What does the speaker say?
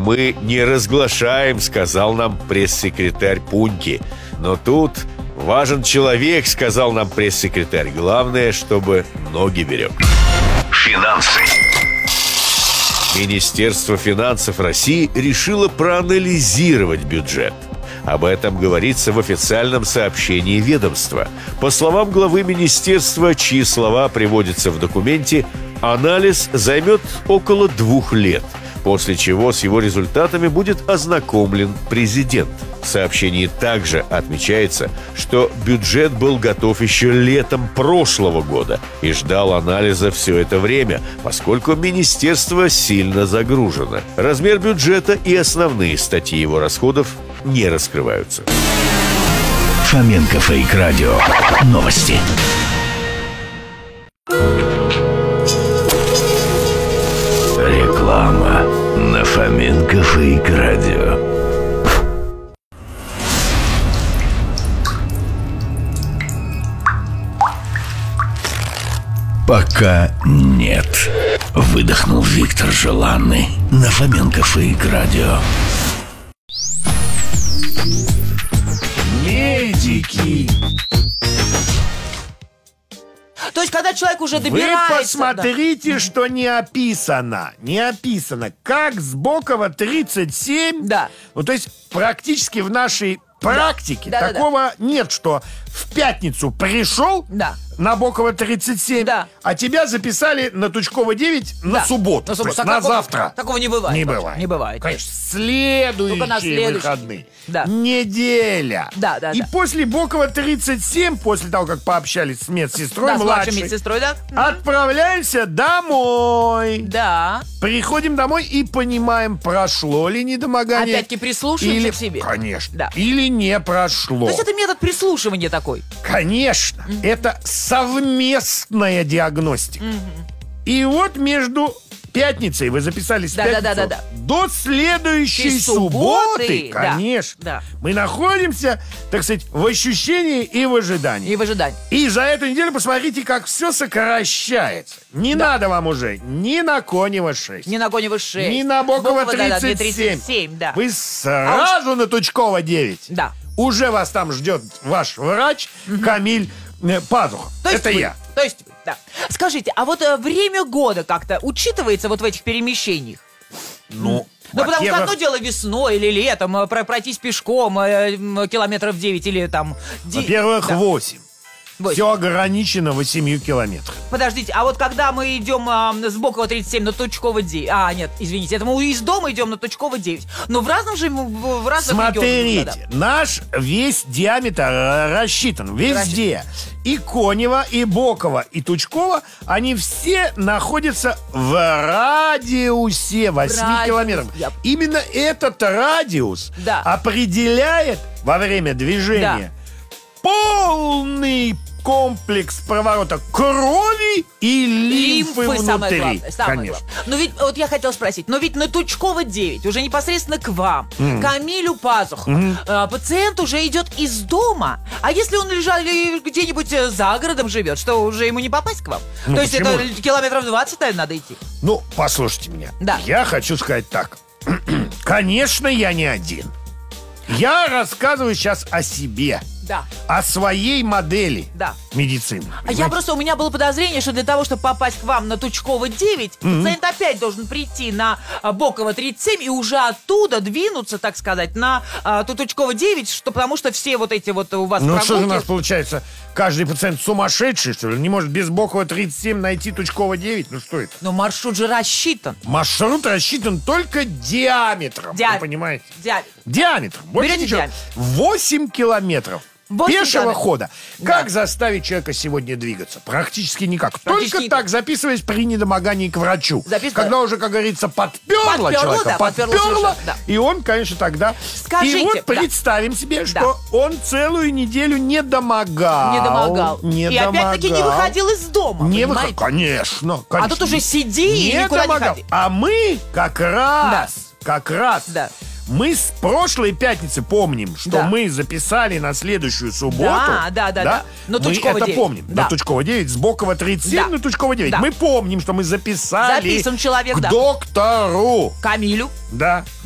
мы не разглашаем, сказал нам пресс-секретарь Пуньки. Но тут важен человек, сказал нам пресс-секретарь. Главное, чтобы ноги берег. Финансы. Министерство финансов России решило проанализировать бюджет. Об этом говорится в официальном сообщении ведомства. По словам главы министерства, чьи слова приводятся в документе, анализ займет около 2 лет, после чего с его результатами будет ознакомлен президент. В сообщении также отмечается, что бюджет был готов еще летом прошлого года и ждал анализа все это время, поскольку министерство сильно загружено. Размер бюджета и основные статьи его расходов не раскрываются. Фоменко Фейк Радио. Новости. Реклама на Фоменко Фейк Радио. Пока нет. Выдохнул Виктор Желанный на Фоменко Фейк Радио. Медики. То есть, когда человек уже добирается... Вы посмотрите, что не описано. Не описано. Как с Бокова 37... Да. Ну, то есть, практически в нашей практике Да. такого нет, что в пятницу пришел... Да. На Бокова 37, Да. а тебя записали на Тучкова 9 на субботу, то есть на завтра. Такого не бывает. Не вообще. бывает. Не бывает. Конечно, Только на следующие следующий. выходные. Да. Неделя. Да. И после Бокова 37, после того, как пообщались с медсестрой, Да, с младшей младшей, медсестрой, да? отправляемся домой. Да. Приходим домой и понимаем, прошло ли недомогание. Опять-таки прислушиваемся или... к себе. Конечно. Да. Или не прошло. То есть это метод прислушивания такой. Конечно, это совместная диагностика. И вот между пятницей, вы записались в Да. пятницу, до следующей Субботы, субботы, да. конечно, Да. мы находимся, так сказать, в ощущении и в ожидании. И в ожидании. И за эту неделю посмотрите, как все сокращается. Не надо вам уже ни на Конева 6, Не на Конева 6. ни на Бокова да, 37. 37, да. Вы сразу на Тучкова 9. Да. Уже вас там ждет ваш врач Камиль Пазух. То есть Это вы. я. То есть вы, да. Скажите, а вот время года как-то учитывается вот в этих перемещениях? Ну, Потому что во-первых, одно дело весной или летом пройтись пешком километров 9 или там... во-первых, да. 8. 8. Все ограничено 8 километрами. Подождите, а вот когда мы идем с Бокова 37 на Тучкова 9... А, нет, извините, это мы из дома идем на Тучкова 9. Но в разном же... В разных регионах. Смотрите, наш весь диаметр рассчитан везде. И Конева, и Бокова, и Тучкова, они все находятся в радиусе 8 километров. Именно этот радиус определяет во время движения полный комплекс проворота крови и лимфы внутри. Самое главное. Конечно. Но ведь, вот я хотела спросить, но ведь на Тучкова 9, уже непосредственно к вам, Камилю Пазуху, пациент уже идет из дома. А если он где-нибудь за городом живет, что уже ему не попасть к вам? Ну, то есть почему? это километров 20, наверное, надо идти? Ну, послушайте меня. Да. Я хочу сказать так. Конечно, я не один. Я рассказываю сейчас о себе. Да. О своей модели медицины. А я просто, у меня было подозрение, что для того, чтобы попасть к вам на Тучкова 9, пациент опять должен прийти на Бокова 37 и уже оттуда двинуться, так сказать, на Тучкова 9, потому что все вот эти вот у вас Ну прогулки... что же у нас получается? Каждый пациент сумасшедший, что ли? Не может без Бокова 37 найти Тучкова 9? Ну что это? Но маршрут же рассчитан. Маршрут рассчитан только диаметром. Вы понимаете? Диаметром. Больше Берете ничего. диаметр. 8 километров. 8 Пешего километров. хода. Да. Как заставить человека сегодня двигаться? Практически никак. Практически Только никак. так, записываясь при недомогании к врачу. Когда уже, как говорится, подперло человека, да, подперло совершенно, да. и он, конечно, тогда... Скажите, и вот представим себе, что он целую неделю не домогал. И опять-таки не выходил из дома, Не понимаете? Конечно. А тут уже сиди и никуда не ходи. А мы как раз мы с прошлой пятницы помним, что мы записали на следующую субботу. Да. На Тучкова мы это 9. помним. Да. На Тучкова 9, с Бокова 37 на Тучкова 9. Да. Мы помним, что мы записали Записан человек, к доктору. Камилю. Да.